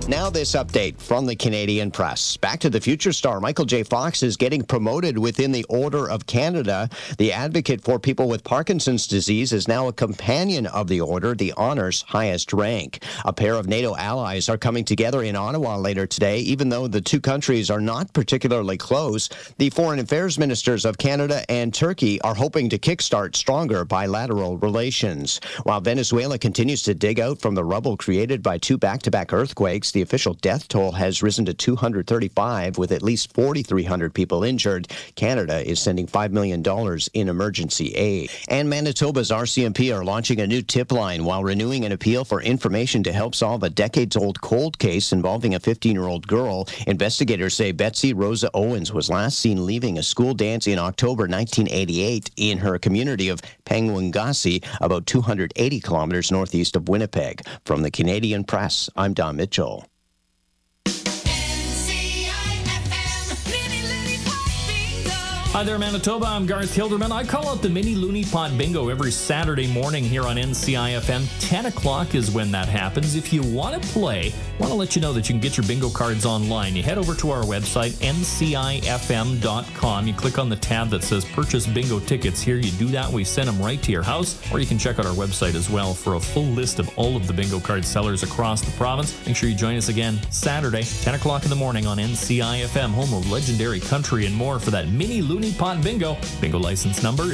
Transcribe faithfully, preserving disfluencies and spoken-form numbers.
Now this update from the Canadian Press. Back to the Future star Michael J. Fox is getting promoted within the Order of Canada. The advocate for people with Parkinson's disease is now a companion of the order, the honor's highest rank. A pair of NATO allies are coming together in Ottawa later today. Even though the two countries are not particularly close, the foreign affairs ministers of Canada and Turkey are hoping to kickstart stronger bilateral relations. While Venezuela continues to dig out from the rubble created by two back-to-back earthquakes, the official death toll has risen to two hundred thirty-five, with at least four thousand three hundred people injured. Canada is sending five million dollars in emergency aid. And Manitoba's R C M P are launching a new tip line while renewing an appeal for information to help solve a decades-old cold case involving a fifteen-year-old girl. Investigators say Betsy Rosa Owens was last seen leaving a school dance in October nineteen eighty-eight in her community of Pangwangasi, about two hundred eighty kilometers northeast of Winnipeg. From the Canadian Press, I'm Don Mitchell. Hi there, Manitoba. I'm Garth Hilderman. I call out the Mini Looney Pot Bingo every Saturday morning here on N C I F M. ten o'clock is when that happens. If you want to play, I want to let you know that you can get your bingo cards online. You head over to our website, N C I F M dot com. You click on the tab that says Purchase Bingo Tickets. Here you do that. We send them right to your house. Or you can check out our website as well for a full list of all of the bingo card sellers across the province. Make sure you join us again Saturday, ten o'clock in the morning on N C I F M, home of legendary country and more, for that Mini Looney Pot Bingo. Bingo license number